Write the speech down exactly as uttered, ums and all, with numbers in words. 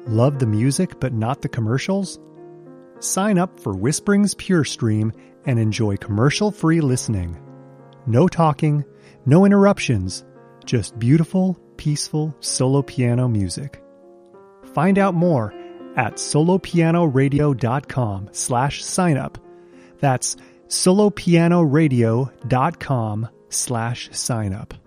Love the music but not the commercials? Sign up for Whispering's Pure Stream and enjoy commercial-free listening. No talking, no interruptions, just beautiful, peaceful solo piano music. Find out more at solopianoradio.com slash sign up. That's solopianoradio.com slash sign up.